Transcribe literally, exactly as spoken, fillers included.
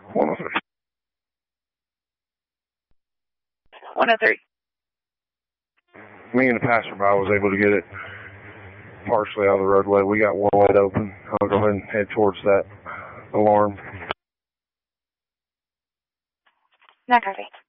one oh three. one oh three. Me and the passerby was able to get it partially out of the roadway. We got one wide open. I'll go ahead and head towards that alarm. Not copy.